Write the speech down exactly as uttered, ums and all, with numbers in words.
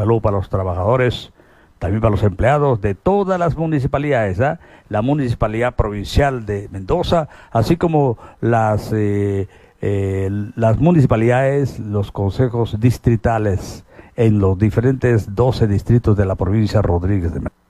saludo para los trabajadores, también para los empleados de todas las municipalidades, ¿eh? La Municipalidad Provincial de Mendoza, así como las, eh, eh, las municipalidades, los consejos distritales en los diferentes doce distritos de la provincia Rodríguez de Mendoza.